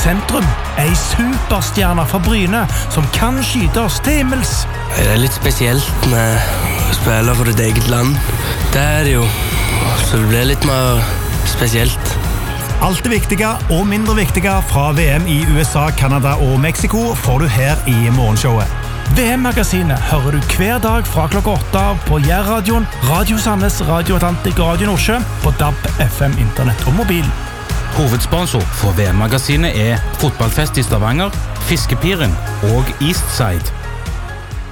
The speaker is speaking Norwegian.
sentrum. Ei superstjerne fra Bryne som kan skyte oss til himmels. Det litt spesielt med å spille for ditt eget land. Det det jo, så det blir litt mer spesielt. Alt det viktige og mindre viktige fra VM i USA, Canada og Mexico får du her i morgenshowet. VM-magasinet hører du hver dag fra klokka 8 på Jærradioen, Radio Sandnes, Radio Atlantik og Radio Nordsjø på DAB, FM, internett og mobil. Hovedsponsor for VM-magasinet Fotballfest i Stavanger, Fiskepiren og Eastside.